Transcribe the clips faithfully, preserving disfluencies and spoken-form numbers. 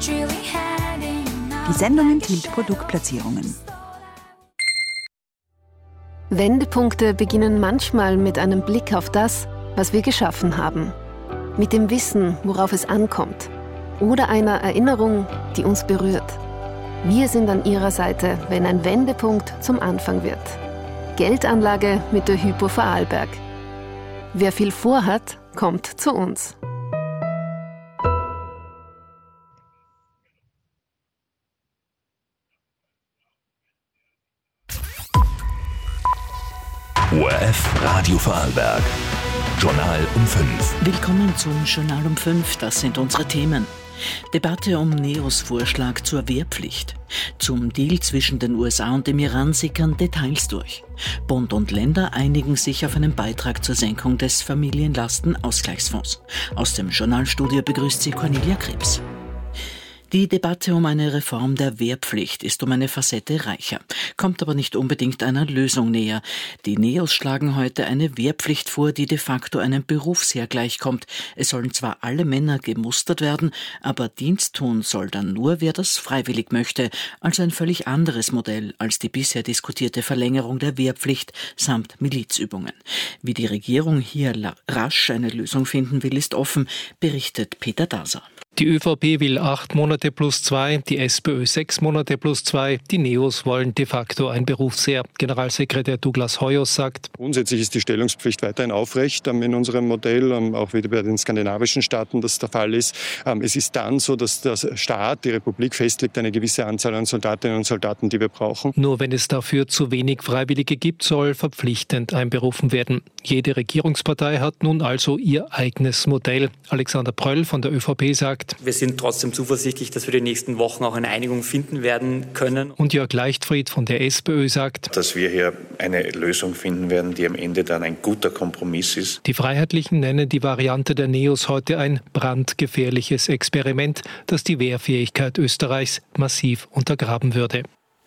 Die Sendung enthielt Produktplatzierungen. Wendepunkte beginnen manchmal mit einem Blick auf das, was wir geschaffen haben. Mit dem Wissen, worauf es ankommt. Oder einer Erinnerung, die uns berührt. Wir sind an Ihrer Seite, wenn ein Wendepunkt zum Anfang wird. Geldanlage mit der Hypo Vorarlberg. Wer viel vorhat, kommt zu uns. O R F Radio Vorarlberg. Journal um fünf. Willkommen zum Journal um fünf. Das sind unsere Themen. Debatte um Neos Vorschlag zur Wehrpflicht. Zum Deal zwischen den U S A und dem Iran sickern Details durch. Bund und Länder einigen sich auf einen Beitrag zur Senkung des Familienlastenausgleichsfonds. Aus dem Journalstudio begrüßt sie Cornelia Krebs. Die Debatte um eine Reform der Wehrpflicht ist um eine Facette reicher, kommt aber nicht unbedingt einer Lösung näher. Die Neos schlagen heute eine Wehrpflicht vor, die de facto einem Berufsheer gleichkommt. Es sollen zwar alle Männer gemustert werden, aber Dienst tun soll dann nur, wer das freiwillig möchte, also ein völlig anderes Modell als die bisher diskutierte Verlängerung der Wehrpflicht samt Milizübungen. Wie die Regierung hier rasch eine Lösung finden will, ist offen, berichtet Peter Daser. Die ÖVP will acht Monate plus zwei, die SPÖ sechs Monate plus zwei, die Neos wollen de facto ein Berufsheer. Generalsekretär Douglas Hoyos sagt: Grundsätzlich ist die Stellungspflicht weiterhin aufrecht in unserem Modell, auch wieder bei den skandinavischen Staaten das der Fall ist. Es ist dann so, dass der Staat, die Republik, festlegt eine gewisse Anzahl an Soldatinnen und Soldaten, die wir brauchen. Nur wenn es dafür zu wenig Freiwillige gibt, soll verpflichtend einberufen werden. Jede Regierungspartei hat nun also ihr eigenes Modell. Alexander Pröll von der ÖVP sagt: Wir sind trotzdem zuversichtlich, dass wir die nächsten Wochen auch eine Einigung finden werden können. Und Jörg Leichtfried von der SPÖ sagt, dass wir hier eine Lösung finden werden, die am Ende dann ein guter Kompromiss ist. Die Freiheitlichen nennen die Variante der Neos heute ein brandgefährliches Experiment, das die Wehrfähigkeit Österreichs massiv untergraben würde.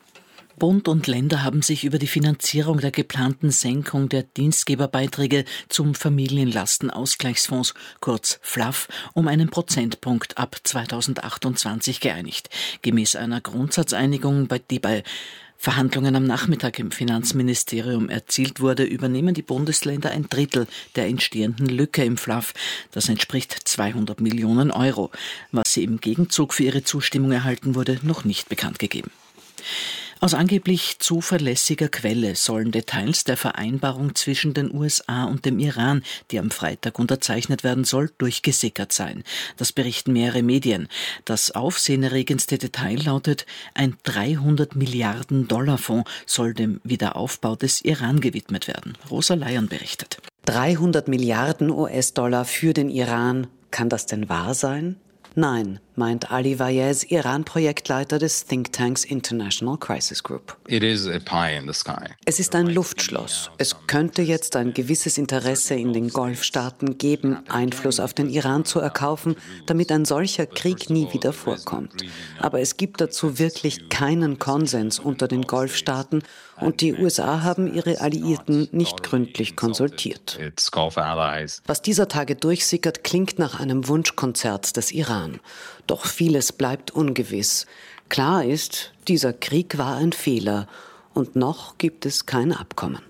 Bund und Länder haben sich über die Finanzierung der geplanten Senkung der Dienstgeberbeiträge zum Familienlastenausgleichsfonds, kurz F L A F, um einen Prozentpunkt ab zweitausendachtundzwanzig geeinigt. Gemäß einer Grundsatzeinigung, die bei Verhandlungen am Nachmittag im Finanzministerium erzielt wurde, übernehmen die Bundesländer ein Drittel der entstehenden Lücke im F L A F. Das entspricht zweihundert Millionen Euro. Was sie im Gegenzug für ihre Zustimmung erhalten, wurde noch nicht bekannt gegeben. Aus angeblich zuverlässiger Quelle sollen Details der Vereinbarung zwischen den U S A und dem Iran, die am Freitag unterzeichnet werden soll, durchgesickert sein. Das berichten mehrere Medien. Das aufsehenerregendste Detail lautet, ein dreihundert Milliarden Dollar Fonds soll dem Wiederaufbau des Iran gewidmet werden. Rosa Leyen berichtet. dreihundert Milliarden U S-Dollar für den Iran. Kann das denn wahr sein? Nein, meint Ali Vayez, Iran-Projektleiter des Thinktanks International Crisis Group. It is a pie in the sky. Es ist ein Luftschloss. Es könnte jetzt ein gewisses Interesse in den Golfstaaten geben, Einfluss auf den Iran zu erkaufen, damit ein solcher Krieg nie wieder vorkommt. Aber es gibt dazu wirklich keinen Konsens unter den Golfstaaten und die U S A haben ihre Alliierten nicht gründlich konsultiert. Was dieser Tage durchsickert, klingt nach einem Wunschkonzert des Iran. Doch vieles bleibt ungewiss. Klar ist, dieser Krieg war ein Fehler und noch gibt es kein Abkommen.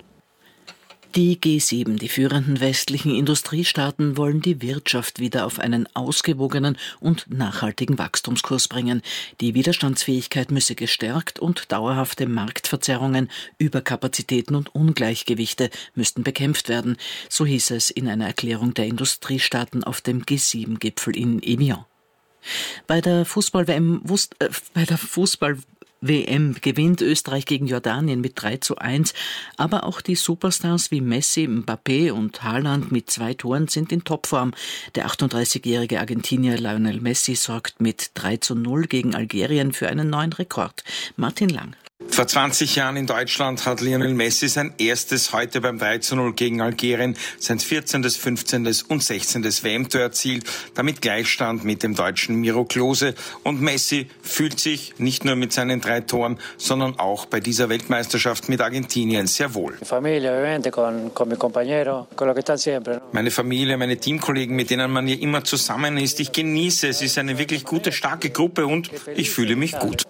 Die G sieben, die führenden westlichen Industriestaaten, wollen die Wirtschaft wieder auf einen ausgewogenen und nachhaltigen Wachstumskurs bringen. Die Widerstandsfähigkeit müsse gestärkt und dauerhafte Marktverzerrungen, Überkapazitäten und Ungleichgewichte müssten bekämpft werden. So hieß es in einer Erklärung der Industriestaaten auf dem G sieben Gipfel in Evian. Bei der Fußball-W M, äh, bei der Fußball W M gewinnt Österreich gegen Jordanien mit drei zu eins, aber auch die Superstars wie Messi, Mbappé und Haaland mit zwei Toren sind in Topform. Der achtunddreißigjährige Argentinier Lionel Messi sorgt mit drei zu null gegen Algerien für einen neuen Rekord. Martin Lang. Vor zwanzig Jahren in Deutschland hat Lionel Messi sein erstes heute beim drei zu null gegen Algerien sein vierzehntes, fünfzehntes und sechzehntes W M-Tor erzielt, damit Gleichstand mit dem deutschen Miro Klose. Und Messi fühlt sich nicht nur mit seinen drei Toren, sondern auch bei dieser Weltmeisterschaft mit Argentinien sehr wohl. Meine Familie, meine Teamkollegen, mit denen man ja immer zusammen ist. Ich genieße es, es ist eine wirklich gute, starke Gruppe und ich fühle mich gut.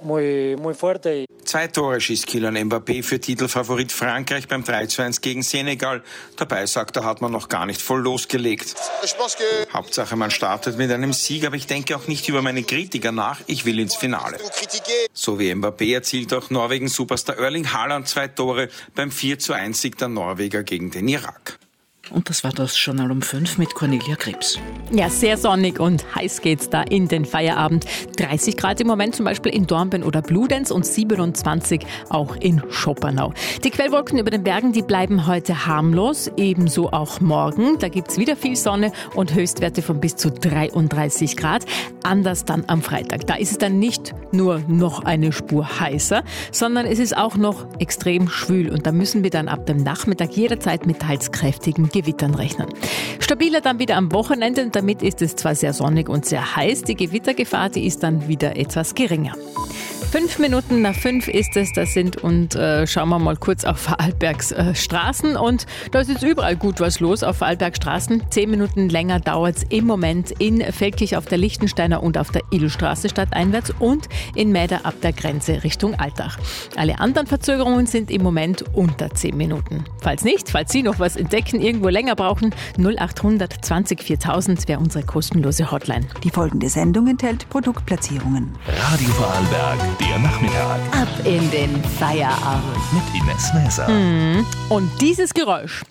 Zwei Tore schießt Kylian Mbappé für Titelfavorit Frankreich beim drei zu eins gegen Senegal. Dabei, sagt er, hat man noch gar nicht voll losgelegt. Hauptsache, man startet mit einem Sieg, aber ich denke auch nicht über meine Kritiker nach. Ich will ins Finale. So wie Mbappé erzielt auch Norwegen-Superstar Erling Haaland zwei Tore beim vier zu eins Sieg der Norweger gegen den Irak. Und das war das Journal um fünf mit Cornelia Krebs. Ja, sehr sonnig und heiß geht's da in den Feierabend. dreißig Grad im Moment zum Beispiel in Dornbirn oder Bludenz und siebenundzwanzig auch in Schoppernau. Die Quellwolken über den Bergen, die bleiben heute harmlos, ebenso auch morgen. Da gibt's wieder viel Sonne und Höchstwerte von bis zu dreiunddreißig Grad. Anders dann am Freitag. Da ist es dann nicht nur noch eine Spur heißer, sondern es ist auch noch extrem schwül. Und da müssen wir dann ab dem Nachmittag jederzeit mit teils kräftigen Gewittern rechnen. Stabiler dann wieder am Wochenende und damit ist es zwar sehr sonnig und sehr heiß, die Gewittergefahr, die ist dann wieder etwas geringer. Fünf Minuten nach fünf ist es, das sind und äh, schauen wir mal kurz auf Vorarlbergs äh, Straßen und da ist jetzt überall gut was los auf Vorarlbergs Straßen. Zehn Minuten länger dauert es im Moment in Feldkirch auf der Lichtensteiner und auf der Illstraße stadteinwärts und in Mäder ab der Grenze Richtung Altach. Alle anderen Verzögerungen sind im Moment unter zehn Minuten. Falls nicht, falls Sie noch was entdecken, irgendwo länger brauchen, null achthundert zwanzig viertausend wäre unsere kostenlose Hotline. Die folgende Sendung enthält Produktplatzierungen. Radio Vorarlberg. Der Nachmittag. Ab in den Feierabend. Mit Ines Mäser. Mhm. Und dieses Geräusch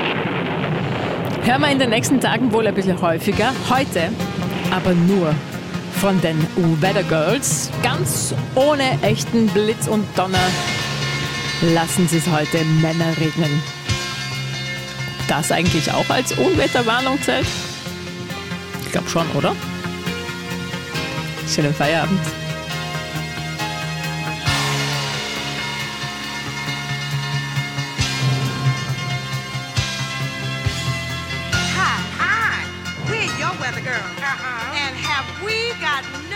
hören wir in den nächsten Tagen wohl ein bisschen häufiger. Heute aber nur von den Weather Girls. Ganz ohne echten Blitz und Donner lassen sie es heute Männer regnen. Das eigentlich auch als Unwetterwarnung zählt? Ich glaube schon, oder? Schönen Feierabend. Weather girl. Uh-huh. And have we got